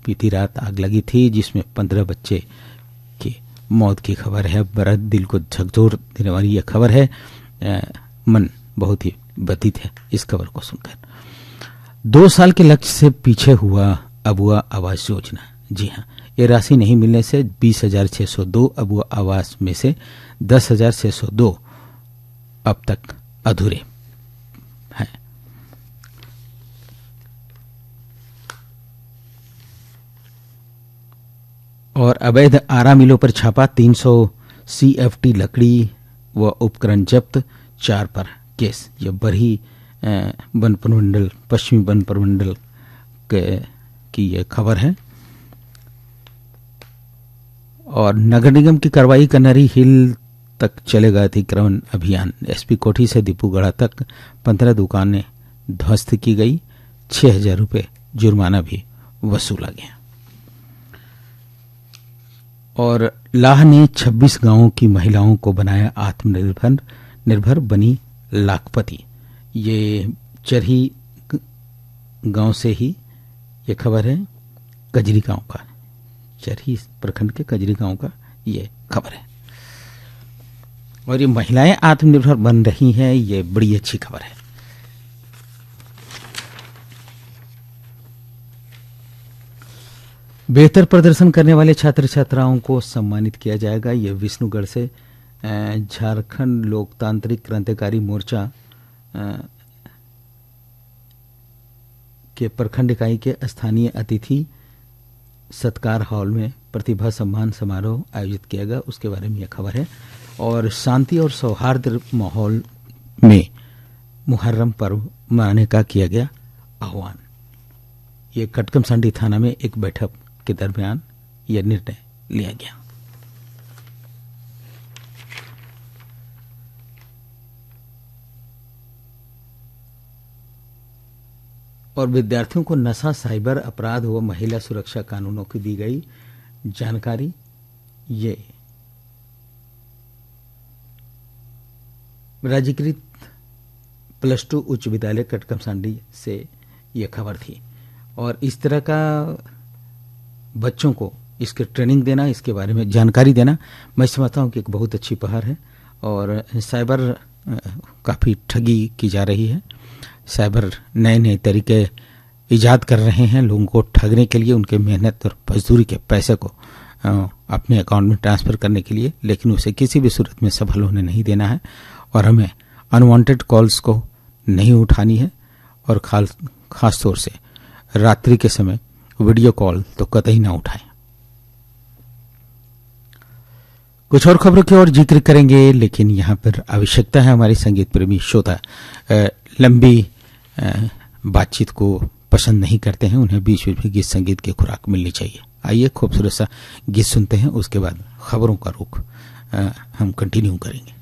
बीती रात आग लगी थी जिसमें 15 बच्चे की मौत की खबर है। बड़ा दिल को झकझोर देने वाली यह खबर है। मन बहुत ही व्यथित है इस खबर को सुनकर। 2 साल के लक्ष्य से पीछे हुआ अबुआ आवास योजना। जी हाँ, ये राशि नहीं मिलने से 20,602 अबुआ आवास में से 10,602 अब तक अधूरे हैं। और अवैध आरा मिलों पर छापा, 300 CFT लकड़ी व उपकरण जब्त, 4 पर केस। यह बरही वन प्रमंडल, पश्चिमी वन प्रमंडल की यह खबर है। और नगर निगम की कार्रवाई, कन्हरी हिल तक चलेगा अतिक्रमण अभियान। SP कोठी से दीपूगढ़ा तक 15 दुकानें ध्वस्त की गई, 6,000 रुपये जुर्माना भी वसूला गया। और लाह ने 26 गांवों की महिलाओं को बनाया आत्मनिर्भर, बनी लाखपति। ये चरही गांव से ही ये खबर है, कजरी गांव का, चरही प्रखंड के कजरी गांव का ये खबर है। और ये महिलाएं आत्मनिर्भर बन रही हैं, ये बड़ी अच्छी खबर है। बेहतर प्रदर्शन करने वाले छात्र छात्राओं को सम्मानित किया जाएगा। ये विष्णुगढ़ से झारखंड लोकतांत्रिक क्रांतिकारी मोर्चा के प्रखंड इकाई के स्थानीय अतिथि सत्कार हॉल में प्रतिभा सम्मान समारोह आयोजित किया गया, उसके बारे में यह खबर है। और शांति और सौहार्द माहौल में मुहर्रम पर्व मनाने का किया गया आह्वान। ये कटकमसांडी थाना में एक बैठक के दरमियान यह निर्णय लिया गया। और विद्यार्थियों को नशा, साइबर अपराध व महिला सुरक्षा कानूनों की दी गई जानकारी। ये राज्यकृत +2 उच्च विद्यालय कटकमसांडी से यह खबर थी। और इस तरह का बच्चों को इसके ट्रेनिंग देना, इसके बारे में जानकारी देना, मैं समझता हूँ कि एक बहुत अच्छी पहल है। और साइबर काफ़ी ठगी की जा रही है। साइबर नए नए तरीके इजाद कर रहे हैं लोगों को ठगने के लिए, उनके मेहनत और मजदूरी के पैसे को अपने अकाउंट में ट्रांसफ़र करने के लिए, लेकिन उसे किसी भी सूरत में सफल होने नहीं देना है। और हमें अनवांटेड कॉल्स को नहीं उठानी है। और खास तौर से रात्रि के समय वीडियो कॉल तो कतई ना उठाएं। कुछ और खबरों की ओर जिक्र करेंगे, लेकिन यहाँ पर आवश्यकता है हमारे संगीत प्रेमी श्रोता लंबी बातचीत को पसंद नहीं करते हैं, उन्हें बीच बीच में गीत संगीत की खुराक मिलनी चाहिए। आइए खूबसूरत सा गीत सुनते हैं, उसके बाद खबरों का रुख हम कंटिन्यू करेंगे।